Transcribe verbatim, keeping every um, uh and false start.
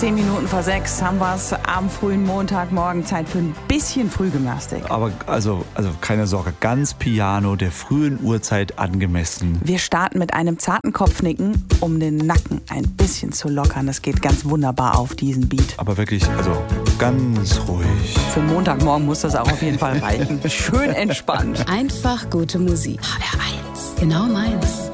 Zehn Minuten vor sechs haben wir es am frühen Montagmorgen. Zeit für ein bisschen Frühgymnastik. Aber also, also keine Sorge, ganz piano, der frühen Uhrzeit angemessen. Wir starten mit einem zarten Kopfnicken, um den Nacken ein bisschen zu lockern. Das geht ganz wunderbar auf diesen Beat. Aber wirklich, also ganz ruhig. Für Montagmorgen muss das auch auf jeden Fall reichen. Schön entspannt. Einfach gute Musik. H R eins. Genau meins.